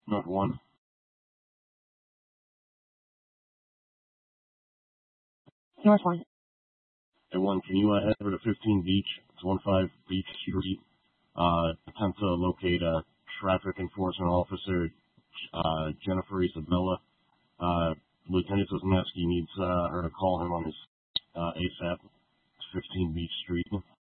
North 1. North 1. At 1, can you head over to 15 Beach? It's 15 Beach Street. Attempt to locate a traffic enforcement officer, Jennifer Isabella. Lieutenant Wisniewski needs her to call him on his ASAP. It's 15 Beach Street.